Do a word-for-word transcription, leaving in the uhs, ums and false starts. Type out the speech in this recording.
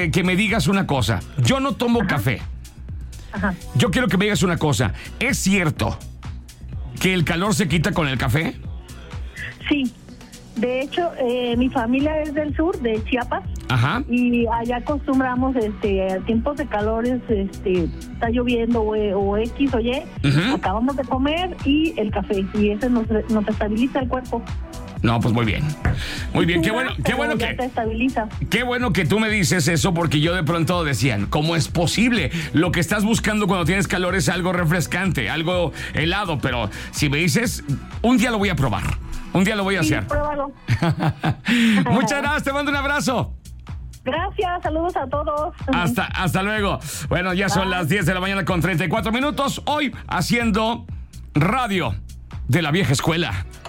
que, que me digas una cosa. Yo no tomo Ajá. café. Ajá. Yo quiero que me digas una cosa. ¿Es cierto que el calor se quita con el café? Sí. De hecho, eh, mi familia es del sur, de Chiapas. Ajá. Y allá acostumbramos, este, a tiempos de calores, este, está lloviendo o, o X o Y, uh-huh. acabamos de comer y el café, y eso nos, nos estabiliza el cuerpo. No, pues muy bien. Muy bien, qué bueno, qué bueno que te estabiliza. Qué bueno que tú me dices eso, porque yo de pronto decían, ¿cómo es posible? Lo que estás buscando cuando tienes calor es algo refrescante, algo helado, pero si me dices, un día lo voy a probar. Un día lo voy a sí, hacer. Pruébalo. Muchas gracias, te mando un abrazo. Gracias, saludos a todos. Hasta, hasta luego. Bueno, ya son Bye. las diez de la mañana con treinta y cuatro minutos. Hoy haciendo radio de la vieja escuela.